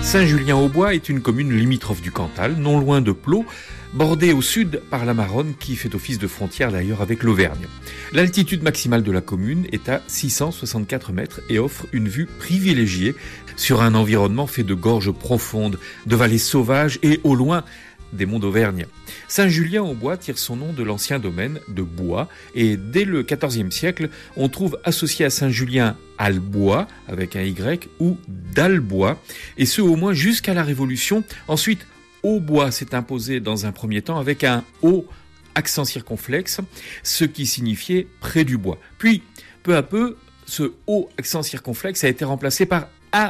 Saint-Julien-au-Bois est une commune limitrophe du Cantal, non loin de Plot, bordée au sud par la Maronne qui fait office de frontière d'ailleurs avec l'Auvergne. L'altitude maximale de la commune est à 664 mètres et offre une vue privilégiée sur un environnement fait de gorges profondes, de vallées sauvages et au loin des monts d'Auvergne. Saint-Julien-au-Bois tire son nom de l'ancien domaine de Bois et dès le XIVe siècle, on trouve associé à Saint-Julien Albois avec un Y ou d'Albois et ce au moins jusqu'à la Révolution. Ensuite, Aubois s'est imposé dans un premier temps avec un O accent circonflexe, ce qui signifiait près du bois. Puis, peu à peu, ce O accent circonflexe a été remplacé par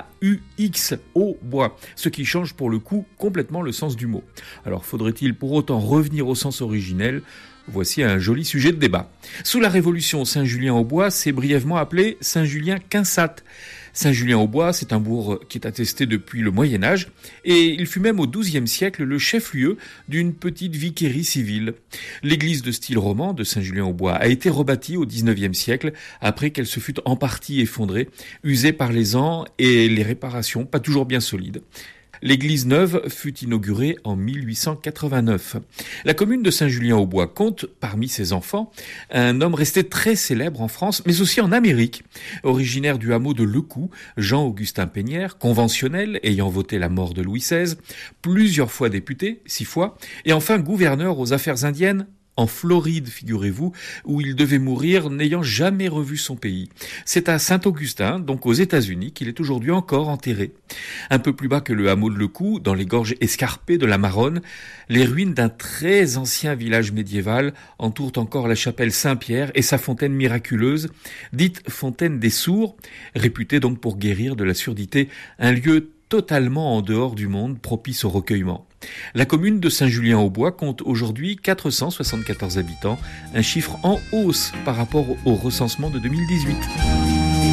AUX, au bois, ce qui change pour le coup complètement le sens du mot. Alors faudrait-il pour autant revenir au sens originel ? Voici un joli sujet de débat. Sous la Révolution, Saint-Julien-au-Bois s'est brièvement appelé Saint-Julien-Quinsat. Saint-Julien-au-Bois, c'est un bourg qui est attesté depuis le Moyen-Âge et il fut même au XIIe siècle le chef-lieu d'une petite vicairie civile. L'église de style roman de Saint-Julien-au-Bois a été rebâtie au XIXe siècle après qu'elle se fût en partie effondrée, usée par les ans et les réparations pas toujours bien solides. L'église neuve fut inaugurée en 1889. La commune de Saint-Julien-au-Bois compte, parmi ses enfants, un homme resté très célèbre en France, mais aussi en Amérique. Originaire du hameau de Lecou, Jean-Augustin Pénière, conventionnel, ayant voté la mort de Louis XVI, plusieurs fois député, 6 fois, et enfin gouverneur aux affaires indiennes, en Floride, figurez-vous, où il devait mourir n'ayant jamais revu son pays. C'est à Saint-Augustin, donc aux États-Unis, qu'il est aujourd'hui encore enterré. Un peu plus bas que le hameau de Lecou, dans les gorges escarpées de la Maronne, les ruines d'un très ancien village médiéval entourent encore la chapelle Saint-Pierre et sa fontaine miraculeuse, dite fontaine des sourds, réputée donc pour guérir de la surdité, un lieu totalement en dehors du monde, propice au recueillement. La commune de Saint-Julien-au-Bois compte aujourd'hui 474 habitants, un chiffre en hausse par rapport au recensement de 2018.